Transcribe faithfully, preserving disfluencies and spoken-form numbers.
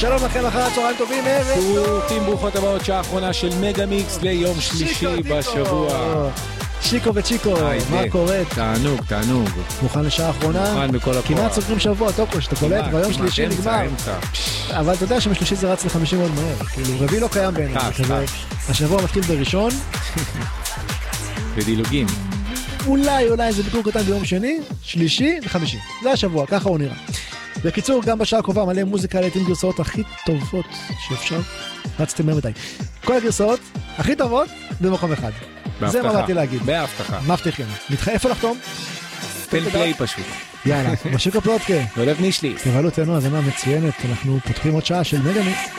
שלום לכם, אחר הצהריים טובים, ערב טוב. ברוכים ברוכות הבאות, שעה האחרונה של מגה מיקס ליום שלישי בשבוע. שיקו וצ'יקו, מה קורה? תענוג, תענוג. מוכן לשעה האחרונה? מוכן בכל הכוח. כמעט סוגרים שבוע, טוב, שאתה קולט, ביום שלישי נגמר. אבל אתה יודע שמשלישי זה רץ ל-חמישים מאוד מהר. כאילו, רביעי לא קיים בעיניי. השבוע מתחיל בראשון. בדילוגים. אולי, אולי זה ביקור קטן ביום שני, שלישי וחמישי. זה השבוע, ככה הוא נראה. בקיצור, גם בשעה הקרובה מלא מוזיקה לעתים גרסאות הכי טובות שאפשר. רצתם מהם מדי. כל הגרסאות הכי טובות במקום אחד. זה מה באתי להגיד. בהבטחה. מבטיחים. מתחייף לחתום? תן פליי פשוט. יאללה, משיקו פלוטקה. ולב נישלי. תבלו תנו, הזנה מצוינת. אנחנו פותחים עוד שעה של מגה מיקס.